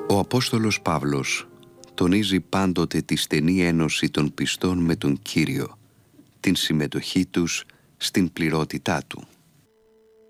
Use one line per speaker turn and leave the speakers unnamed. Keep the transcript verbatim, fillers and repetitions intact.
Ο Απόστολος Παύλος τονίζει πάντοτε τη στενή ένωση των πιστών με τον Κύριο, την συμμετοχή τους στην πληρότητά Του.